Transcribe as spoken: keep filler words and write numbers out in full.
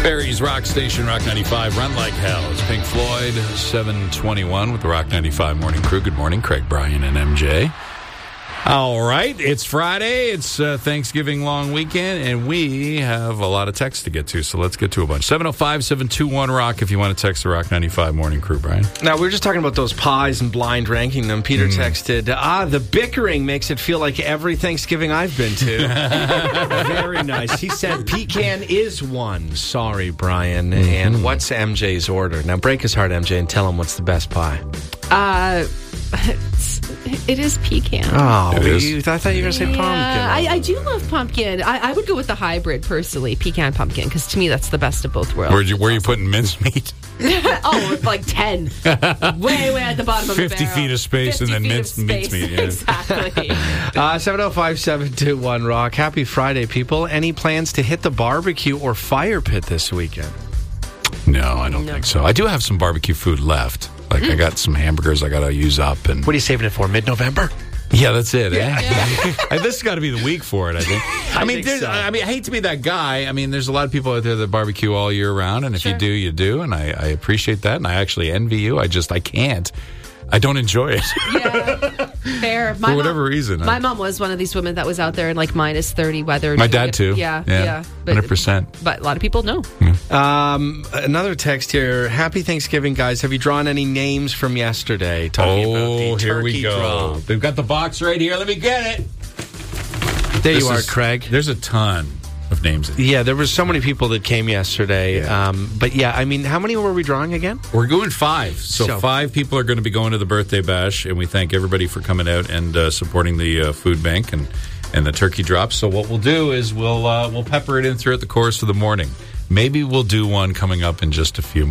Barry's Rock Station, Rock ninety-five, Run Like Hell. It's Pink Floyd, seven twenty-one with the Rock ninety-five Morning Crew. Good morning, Craig, Brian, and M J. All right, it's Friday. It's uh, Thanksgiving long weekend, and we have a lot of texts to get to, so let's get to a bunch. seven oh five, seven two one, ROCK if you want to text the Rock ninety-five Morning Crew, Brian. Now, we were just talking about those pies and blind ranking them. Peter Mm. texted, ah, the bickering makes it feel like every Thanksgiving I've been to. Very nice. He said pecan is one. Sorry, Brian. Mm-hmm. And what's M J's order? Now, break his heart, M J, and tell him what's the best pie. Uh, it's, it is pecan. Oh, It is? you, I thought you were going to say pumpkin. Yeah, I, I do love pumpkin. I, I would go with the hybrid, personally, pecan pumpkin, because to me that's the best of both worlds. Where'd you, where are you putting mincemeat? Oh, it's like ten. way, way at the bottom of the fifty barrel. feet of space and then fifty feet minced of mince space. meat, yeah. Exactly. Uh, seven oh five, seven two one, ROCK. Happy Friday, people. Any plans to hit the barbecue or fire pit this weekend? No, I don't No. think so. I do have some barbecue food left. Like, I got some hamburgers I got to use up. And What are you saving it for, mid-November? yeah, that's it. Eh? Hey, this has got to be the week for it, I think. I, mean, think there's, so. I mean, I hate to be that guy. I mean, there's a lot of people out there that barbecue all year round, and if Sure. you do, you do, and I, I appreciate that, and I actually envy you. I just, I can't. I don't enjoy it. Yeah, fair. My For whatever mom, reason. My mom was one of these women that was out there in like minus thirty weather. My doing dad, it. too. Yeah, Yeah, yeah. But, one hundred percent. But a lot of people know. Um, another text here. Happy Thanksgiving, guys. Have you drawn any names from yesterday? Talking about Oh, the here we turkey go. draw. They've got the box right here. Let me get it. There This you are, is- Craig. There's a ton of names. Yeah, there were so many people that came yesterday. Yeah. Um, but yeah, I mean, how many were we drawing again? We're going five. So, So- five people are going to be going to the birthday bash, and we thank everybody for coming out and uh, supporting the uh, food bank and, and the turkey drops. So what we'll do is we'll uh, we'll pepper it in throughout the course of the morning. Maybe we'll do one coming up in just a few